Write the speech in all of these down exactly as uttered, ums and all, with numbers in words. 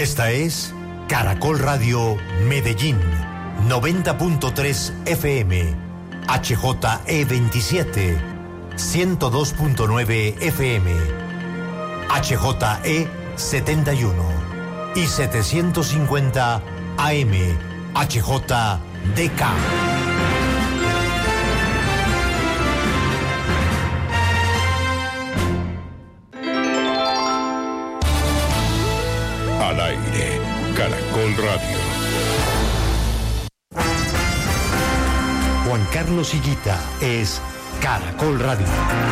Esta es Caracol Radio Medellín, noventa punto tres F M, H J E veintisiete, ciento dos punto nueve F M, H J E setenta y uno y setecientos cincuenta A M, H J D K. Al aire, Caracol Radio. Juan Carlos Higuita es Caracol Radio.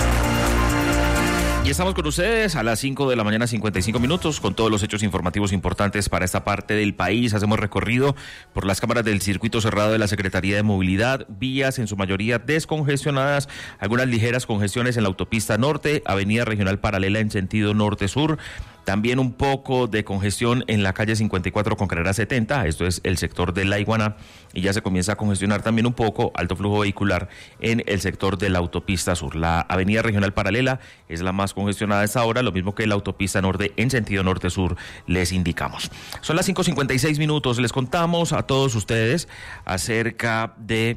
Y estamos con ustedes a las cinco de la mañana, cincuenta y cinco minutos, con todos los hechos informativos importantes para esta parte del país. Hacemos recorrido por las cámaras del circuito cerrado de la Secretaría de Movilidad, vías en su mayoría descongestionadas, algunas ligeras congestiones en la autopista norte, avenida regional paralela en sentido norte-sur. También un poco de congestión en la calle cincuenta y cuatro con carrera setenta, esto es el sector de La Iguana, y ya se comienza a congestionar también un poco, alto flujo vehicular en el sector de la autopista sur. La avenida regional paralela es la más congestionada a esta hora, lo mismo que la autopista norte en sentido norte-sur, les indicamos. Son las cinco cincuenta y seis minutos, les contamos a todos ustedes acerca de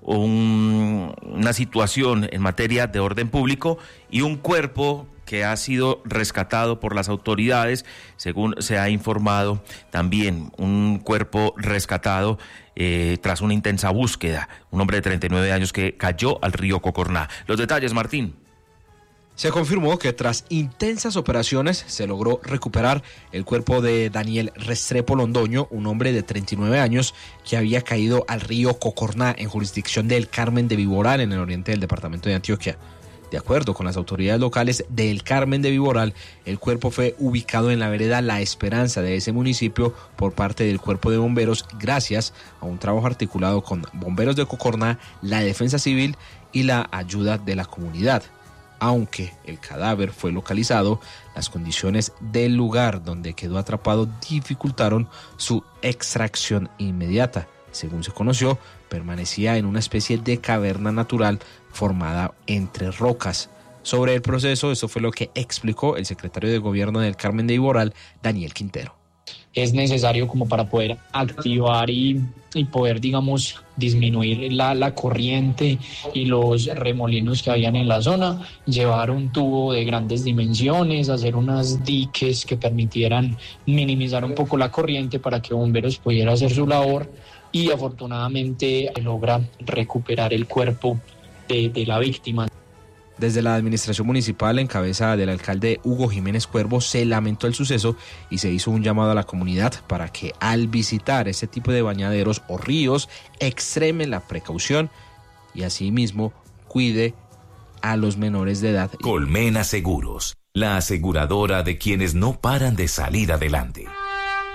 un, una situación en materia de orden público y un cuerpo que ha sido rescatado por las autoridades, según se ha informado. También un cuerpo rescatado eh, tras una intensa búsqueda, un hombre de treinta y nueve años que cayó al río Cocorná. Los detalles, Martín. Se confirmó que tras intensas operaciones se logró recuperar el cuerpo de Daniel Restrepo Londoño, un hombre de treinta y nueve años que había caído al río Cocorná en jurisdicción del Carmen de Viboral, en el oriente del departamento de Antioquia. De acuerdo con las autoridades locales del Carmen de Viboral, el cuerpo fue ubicado en la vereda La Esperanza de ese municipio por parte del Cuerpo de Bomberos, gracias a un trabajo articulado con bomberos de Cocorná, la Defensa Civil y la ayuda de la comunidad. Aunque el cadáver fue localizado, las condiciones del lugar donde quedó atrapado dificultaron su extracción inmediata. Según se conoció, permanecía en una especie de caverna natural formada entre rocas. Sobre el proceso, eso fue lo que explicó el secretario de Gobierno del Carmen de Viboral, Daniel Quintero. Es necesario como para poder activar y, y poder, digamos, disminuir la, la corriente y los remolinos que habían en la zona, llevar un tubo de grandes dimensiones, hacer unas diques que permitieran minimizar un poco la corriente para que bomberos pudiera hacer su labor, y afortunadamente logra recuperar el cuerpo de, de la víctima. Desde la administración municipal, en cabeza del alcalde Hugo Jiménez Cuervo, se lamentó el suceso y se hizo un llamado a la comunidad para que al visitar este tipo de bañaderos o ríos extreme la precaución y asimismo cuide a los menores de edad. Colmena Seguros, la aseguradora de quienes no paran de salir adelante.